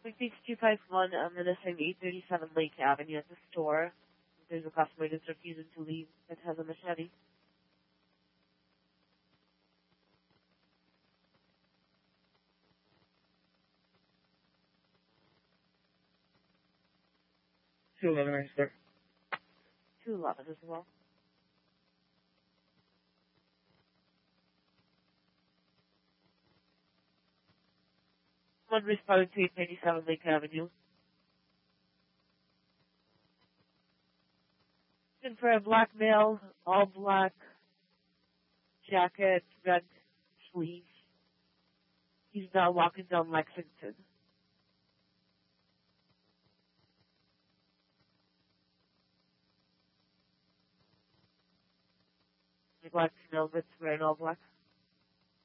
Page 251, Menacing 837 Lake Avenue at the store. There's a customer that's refusing to leave that has a machete. Sir. 211 as well. One responding to 837 Lake Avenue. And for a black male, all black jacket, red sleeves. He's now walking down Lexington. The black male that's wearing all black.